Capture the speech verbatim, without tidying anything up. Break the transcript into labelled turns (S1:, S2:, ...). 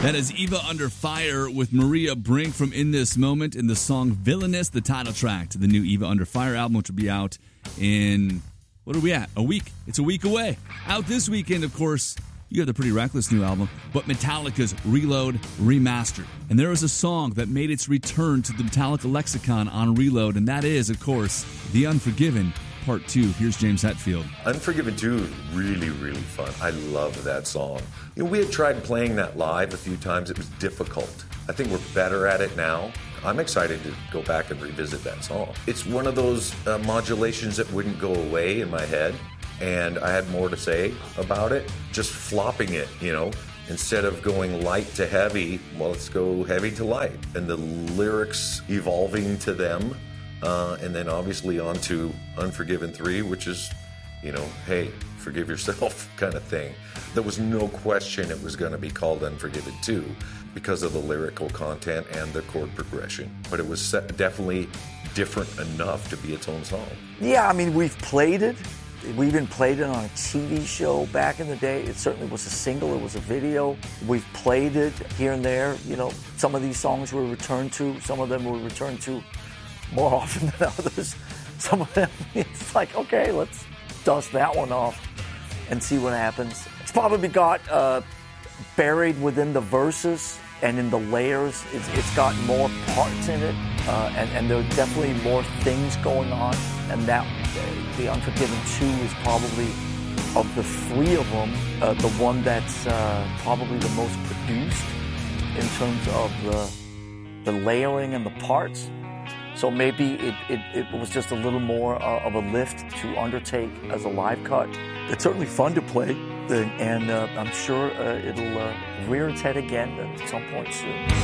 S1: That is Eva Under Fire with Maria Brink from In This Moment in the song Villainous, the title track to the new Eva Under Fire album, which will be out in, what are we at? A week. It's a week away. Out this weekend, of course, you have the Pretty Reckless new album, but Metallica's Reload Remastered. And there is a song that made its return to the Metallica lexicon on Reload, and that is, of course, The Unforgiven Part two. Here's James Hetfield.
S2: Unforgiven two is really, really fun. I love that song. You know, we had tried playing that live a few times. It was difficult. I think we're better at it now. I'm excited to go back and revisit that song. It's one of those uh, modulations that wouldn't go away in my head, and I had more to say about it. Just flopping it, you know. Instead of going light to heavy, well, let's go heavy to light. And the lyrics evolving to them. Uh, and then obviously on to Unforgiven three, which is, you know, hey, forgive yourself kind of thing. There was no question it was going to be called Unforgiven two because of the lyrical content and the chord progression. But it was definitely different enough to be its own song.
S3: Yeah, I mean, we've played it. We even played it on a T V show back in the day. It certainly was a single. It was a video. We've played it here and there. You know, some of these songs were returned to. Some of them were returned to more often than others. Some of them, it's like, okay, let's dust that one off and see what happens. It's probably got uh, buried within the verses and in the layers. It's, it's got more parts in it, uh, and, and there are definitely more things going on. And that, uh, The Unforgiven two is probably, of the three of them, uh, the one that's uh, probably the most produced in terms of the, the layering and the parts. So maybe it, it, it was just a little more uh, of a lift to undertake as a live cut. It's certainly fun to play, and uh, I'm sure uh, it'll uh, rear its head again at some point soon.